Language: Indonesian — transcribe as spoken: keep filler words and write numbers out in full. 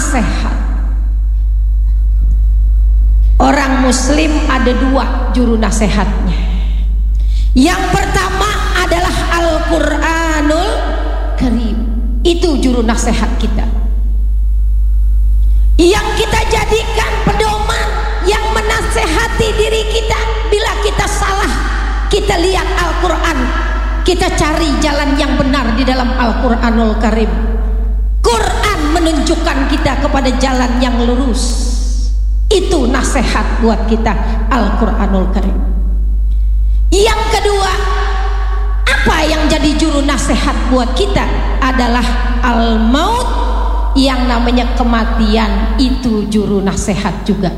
nasihat. Orang muslim ada dua juru nasihatnya. Yang pertama adalah Al-Quranul Karim. Itu juru nasihat kita, yang kita jadikan pedoman, yang menasehati diri kita. Bila kita salah, kita lihat Al-Quran, kita cari jalan yang benar di dalam Al-Quranul Karim. Quran menunjukkan kita kepada jalan yang lurus. Itu nasihat buat kita, Al-Quranul Karim. Yang kedua, apa yang jadi juru nasihat buat kita adalah al-maut, yang namanya kematian. Itu juru nasihat juga.